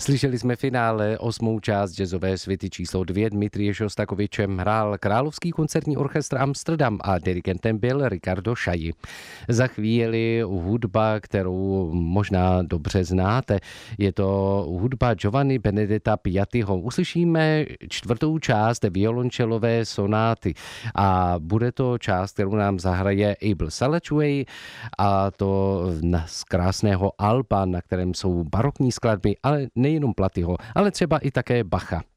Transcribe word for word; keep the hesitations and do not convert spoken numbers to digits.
Slyšeli jsme finále, osmou část jazzové suity číslo dvě. Dmitrije Šostakovičem hrál Královský koncertní orchestr Amsterdam a dirigentem byl Ricardo Chailly. Za chvíli hudba, kterou možná dobře znáte. Je to hudba Giovanni Benedetta Piattiho. Uslyšíme čtvrtou část violončelové sonáty a bude to část, kterou nám zahraje Abel Salachuey, a to z krásného alba, na kterém jsou barokní skladby, ale nejenom Platyho, ale třeba i také Bacha.